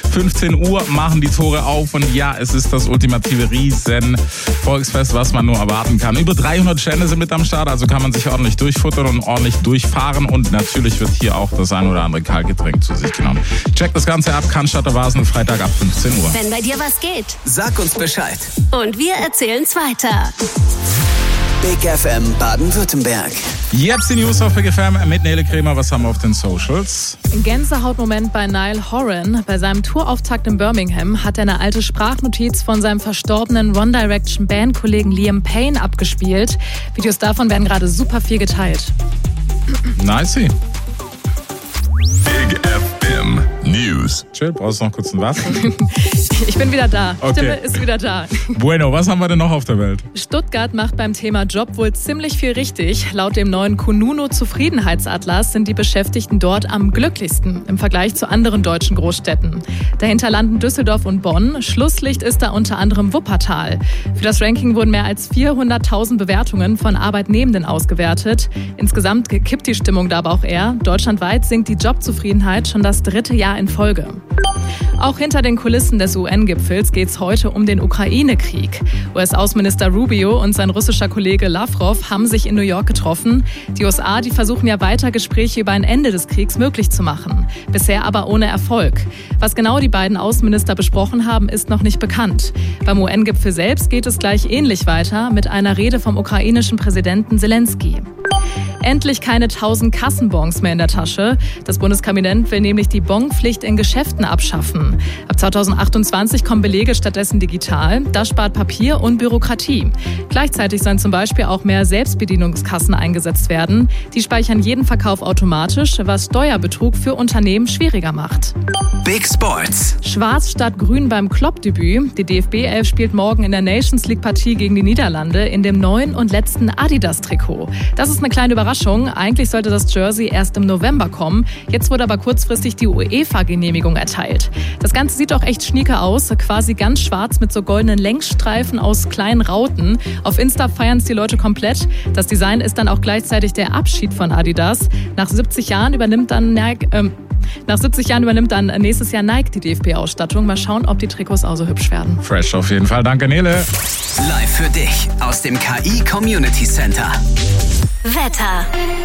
15 Uhr machen die Tore auf und ja, es ist das ultimative Riesen-Volksfest, was man nur erwarten kann. Über 300 Stände sind mit am Start, also kann man sich ordentlich durchfuttern und ordentlich durchfahren und natürlich wird hier auch das ein oder andere Kaltgetränk zu sich genommen. Checkt das Ganze ab, Cannstatter Vasen, Freitag ab 15 Uhr. Wenn bei dir was geht, sag uns Bescheid. Und wir erzählen's weiter. Big FM Baden-Württemberg. Jetzt die News auf Big FM mit Nele Kremer. Was haben wir auf den Socials? Ein Gänsehautmoment bei Niall Horan. Bei seinem Tourauftakt in Birmingham hat er eine alte Sprachnotiz von seinem verstorbenen One Direction Bandkollegen Liam Payne abgespielt. Videos davon werden gerade super viel geteilt. Nicey. Big FM News. Chill, brauchst du noch kurz ein Wasser? Ich bin wieder da. Okay. Stimme ist wieder da. Bueno, was haben wir denn noch auf der Welt? Stuttgart macht beim Thema Job wohl ziemlich viel richtig. Laut dem neuen Kununu-Zufriedenheitsatlas sind die Beschäftigten dort am glücklichsten im Vergleich zu anderen deutschen Großstädten. Dahinter landen Düsseldorf und Bonn. Schlusslicht ist da unter anderem Wuppertal. Für das Ranking wurden mehr als 400.000 Bewertungen von Arbeitnehmenden ausgewertet. Insgesamt kippt die Stimmung da aber auch eher. Deutschlandweit sinkt die Jobzufriedenheit schon das 3. Jahr in Folge. Auch hinter den Kulissen des UN-Gipfels geht es heute um den Ukraine-Krieg. US-Außenminister Rubio und sein russischer Kollege Lavrov haben sich in New York getroffen. Die USA, die versuchen ja weiter Gespräche über ein Ende des Kriegs möglich zu machen. Bisher aber ohne Erfolg. Was genau die beiden Außenminister besprochen haben, ist noch nicht bekannt. Beim UN-Gipfel selbst geht es gleich ähnlich weiter mit einer Rede vom ukrainischen Präsidenten Zelensky. Endlich keine 1000 Kassenbons mehr in der Tasche. Das Bundeskabinett will nämlich die Bonpflicht in Geschäften abschaffen. Ab 2028 kommen Belege stattdessen digital. Das spart Papier und Bürokratie. Gleichzeitig sollen zum Beispiel auch mehr Selbstbedienungskassen eingesetzt werden. Die speichern jeden Verkauf automatisch, was Steuerbetrug für Unternehmen schwieriger macht. Big Sports. Schwarz statt Grün beim Klopp-Debüt. Die DFB 11 spielt morgen in der Nations League-Partie gegen die Niederlande in dem neuen und letzten Adidas-Trikot. Das ist eine kleine Überraschung. Eigentlich sollte das Jersey erst im November kommen. Jetzt wurde aber kurzfristig die UEFA-Genehmigung erteilt. Das Ganze sieht auch echt schnieke aus. Quasi ganz schwarz mit so goldenen Längsstreifen aus kleinen Rauten. Auf Insta feiern es die Leute komplett. Das Design ist dann auch gleichzeitig der Abschied von Adidas. Nach 70 Jahren übernimmt dann nächstes Jahr Nike die DFB-Ausstattung. Mal schauen, ob die Trikots auch so hübsch werden. Fresh auf jeden Fall. Danke, Nele. Live für dich aus dem KI Community Center. Wetter.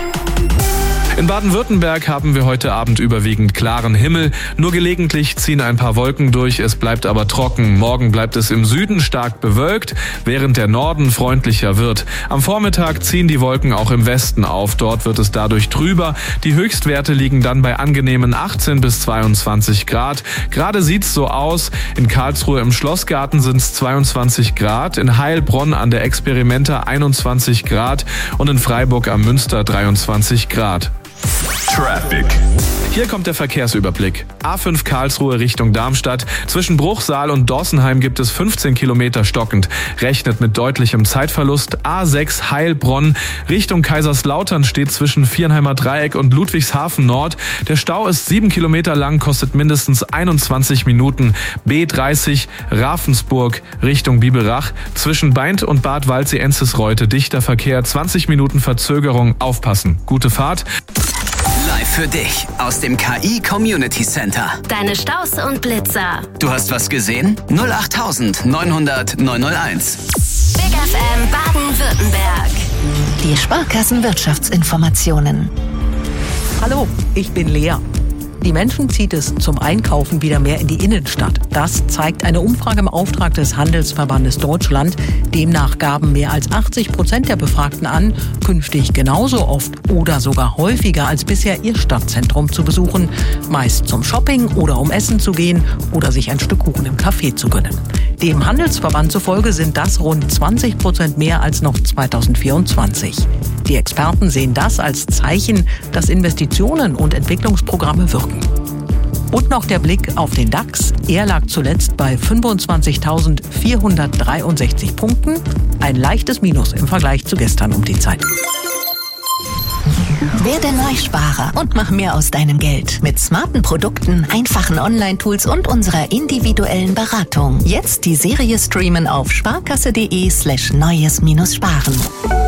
In Baden-Württemberg haben wir heute Abend überwiegend klaren Himmel. Nur gelegentlich ziehen ein paar Wolken durch, es bleibt aber trocken. Morgen bleibt es im Süden stark bewölkt, während der Norden freundlicher wird. Am Vormittag ziehen die Wolken auch im Westen auf. Dort wird es dadurch trüber. Die Höchstwerte liegen dann bei angenehmen 18 bis 22 Grad. Gerade sieht's so aus. In Karlsruhe im Schlossgarten sind es 22 Grad, in Heilbronn an der Experimenta 21 Grad und in Freiburg am Münster 23 Grad. Traffic. Hier kommt der Verkehrsüberblick. A5 Karlsruhe Richtung Darmstadt. Zwischen Bruchsal und Dorsenheim gibt es 15 Kilometer stockend. Rechnet mit deutlichem Zeitverlust. A6 Heilbronn Richtung Kaiserslautern steht zwischen Viernheimer Dreieck und Ludwigshafen Nord. Der Stau ist 7 Kilometer lang, kostet mindestens 21 Minuten. B30 Ravensburg Richtung Biberach. Zwischen Beint und Bad Waldsee-Enzisreuth dichter Verkehr, 20 Minuten Verzögerung. Aufpassen. Gute Fahrt. Live für dich aus dem KI Community Center. Deine Staus und Blitzer. Du hast was gesehen? 08000 900 901. Big FM Baden-Württemberg. Die Sparkassenwirtschaftsinformationen. Hallo, ich bin Lea. Die Menschen zieht es zum Einkaufen wieder mehr in die Innenstadt. Das zeigt eine Umfrage im Auftrag des Handelsverbandes Deutschland. Demnach gaben mehr als 80% der Befragten an, künftig genauso oft oder sogar häufiger als bisher ihr Stadtzentrum zu besuchen. Meist zum Shopping oder um essen zu gehen oder sich ein Stück Kuchen im Café zu gönnen. Dem Handelsverband zufolge sind das rund 20% mehr als noch 2024. Die Experten sehen das als Zeichen, dass Investitionen und Entwicklungsprogramme wirken. Und noch der Blick auf den DAX. Er lag zuletzt bei 25.463 Punkten. Ein leichtes Minus im Vergleich zu gestern um die Zeit. Werde Neusparer und mach mehr aus deinem Geld. Mit smarten Produkten, einfachen Online-Tools und unserer individuellen Beratung. Jetzt die Serie streamen auf sparkasse.de/neues-sparen.